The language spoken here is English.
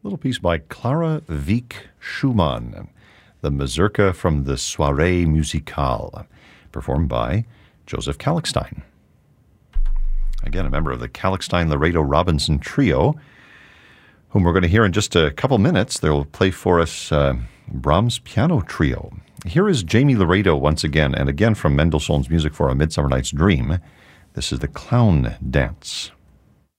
little piece by Clara Wieck Schumann, the Mazurka from the Soirée Musicale, performed by Joseph Kalkstein. Again, a member of the Kalkstein-Laredo-Robinson Trio, whom we're going to hear in just a couple minutes. They'll play for us Brahms' Piano Trio. Here is Jamie Laredo once again, and again from Mendelssohn's music for A Midsummer Night's Dream. This is the Clown Dance.